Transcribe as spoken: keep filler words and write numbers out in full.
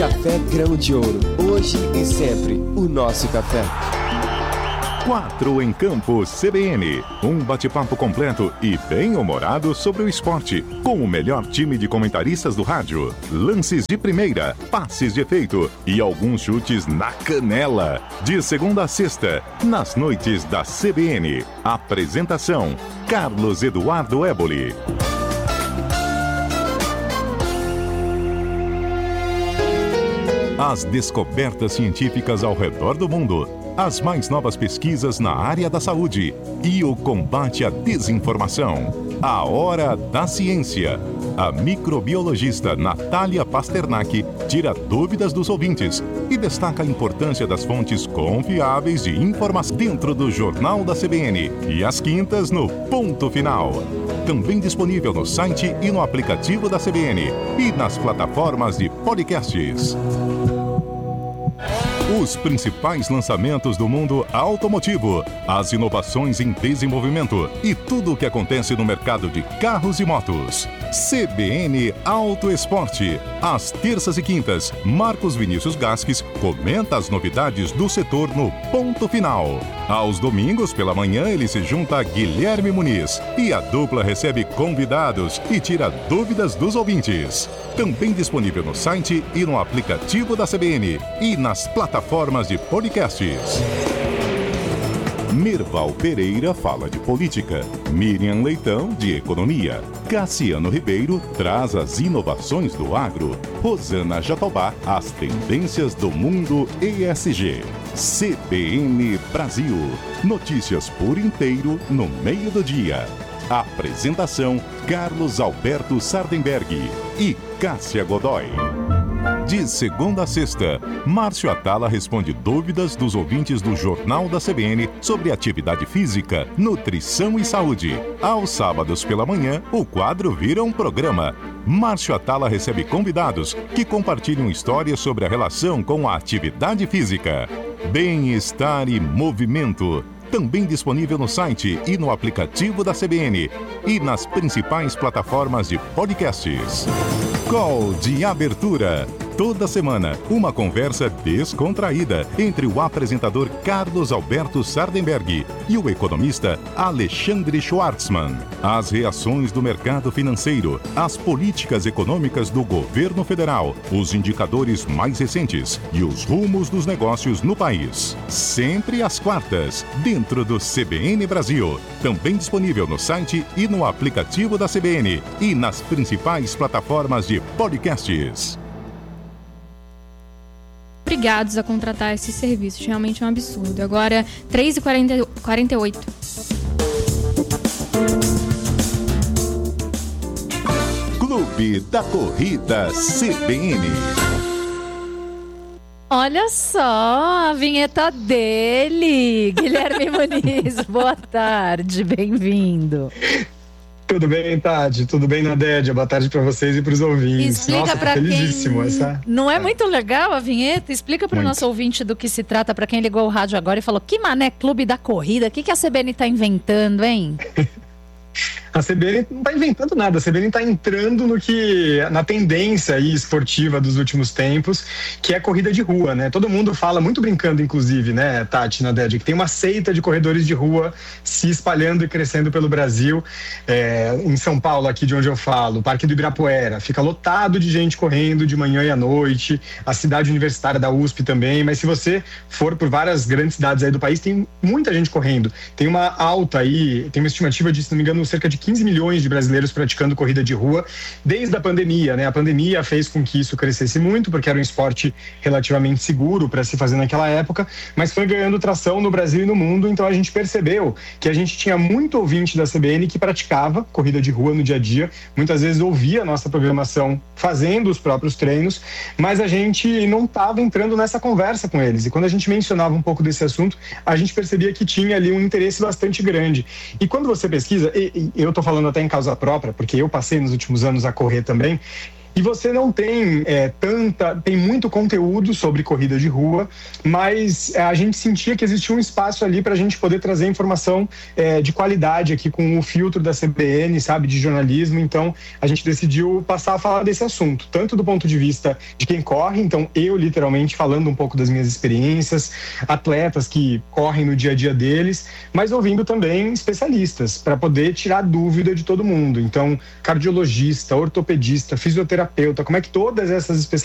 Café Grão de Ouro. Hoje e sempre, o nosso café. Quatro em Campo C B N. Um bate-papo completo e bem-humorado sobre o esporte, com o melhor time de comentaristas do rádio. Lances de primeira, passes de efeito e alguns chutes na canela. De segunda a sexta, nas noites da C B N. Apresentação: Carlos Eduardo Éboli. As descobertas científicas ao redor do mundo, as mais novas pesquisas na área da saúde e o combate à desinformação. A Hora da Ciência. A microbiologista Natália Pasternak tira dúvidas dos ouvintes e destaca a importância das fontes confiáveis de informação dentro do Jornal da C B N e às quintas no Ponto Final. Também disponível no site e no aplicativo da C B N e nas plataformas de podcasts. Os principais lançamentos do mundo automotivo, as inovações em desenvolvimento e tudo o que acontece no mercado de carros e motos. C B N Auto Esporte. Às terças e quintas, Marcos Vinícius Gasques comenta as novidades do setor no Ponto Final. Aos domingos pela manhã, ele se junta a Guilherme Muniz e a dupla recebe convidados e tira dúvidas dos ouvintes. Também disponível no site e no aplicativo da C B N e nas plataformas de podcasts. Merval Pereira fala de política, Miriam Leitão de economia, Cassiano Ribeiro traz as inovações do agro, Rosana Jatobá as tendências do mundo E S G. C B N Brasil, notícias por inteiro no meio do dia. Apresentação: Carlos Alberto Sardenberg e Cássia Godoy. De segunda a sexta, Márcio Atala responde dúvidas dos ouvintes do Jornal da C B N sobre atividade física, nutrição e saúde. Aos sábados pela manhã, o quadro vira um programa. Márcio Atala recebe convidados que compartilham histórias sobre a relação com a atividade física. Bem-estar e movimento. Também disponível no site e no aplicativo da C B N e nas principais plataformas de podcasts. Call de abertura. Toda semana, uma conversa descontraída entre o apresentador Carlos Alberto Sardenberg e o economista Alexandre Schwartzman. As reações do mercado financeiro, as políticas econômicas do governo federal, os indicadores mais recentes e os rumos dos negócios no país. Sempre às quartas, dentro do C B N Brasil. Também disponível no site e no aplicativo da C B N e nas principais plataformas de podcasts. Obrigados a contratar esse serviço, realmente é um absurdo. Agora, três e quarenta e oito. Clube da Corrida C B N. Olha só a vinheta dele, Guilherme Muniz. Boa tarde, bem-vindo. Tudo bem, Tati? Tudo bem, Nadédia? Boa tarde para vocês e para os ouvintes. Explica Nossa, para felizíssimo quem... essa... Não é muito legal a vinheta? Explica para o nosso ouvinte do que se trata, para quem ligou o rádio agora e falou: que mané Clube da Corrida? O que, que a C B N está inventando, hein? A C B N não está inventando nada, a C B N está entrando no que, na tendência aí esportiva dos últimos tempos, que é a corrida de rua, né? Todo mundo fala, muito brincando inclusive, né, Tati, Nadédia, que tem uma seita de corredores de rua se espalhando e crescendo pelo Brasil. É, em São Paulo, aqui de onde eu falo, o Parque do Ibirapuera, fica lotado de gente correndo de manhã e à noite, a cidade universitária da U S P também, mas se você for por várias grandes cidades aí do país, tem muita gente correndo. Tem uma alta aí, tem uma estimativa de, se não me engano, cerca de quinze milhões de brasileiros praticando corrida de rua desde a pandemia, né? A pandemia fez com que isso crescesse muito, porque era um esporte relativamente seguro para se fazer naquela época, mas foi ganhando tração no Brasil e no mundo, então a gente percebeu que a gente tinha muito ouvinte da C B N que praticava corrida de rua no dia a dia, muitas vezes ouvia a nossa programação fazendo os próprios treinos, mas a gente não estava entrando nessa conversa com eles, e quando a gente mencionava um pouco desse assunto, a gente percebia que tinha ali um interesse bastante grande. E quando você pesquisa, e, e eu estou falando até em causa própria, porque eu passei nos últimos anos a correr também, e você não tem é, tanta, tem muito conteúdo sobre corrida de rua, mas é, a gente sentia que existia um espaço ali para a gente poder trazer informação é, de qualidade aqui com o filtro da C B N, sabe, de jornalismo. Então a gente decidiu passar a falar desse assunto, tanto do ponto de vista de quem corre, então eu literalmente falando um pouco das minhas experiências, atletas que correm no dia a dia deles, mas ouvindo também especialistas para poder tirar dúvida de todo mundo. Então cardiologista, ortopedista, fisioterapeuta, como é que todas essas especialidades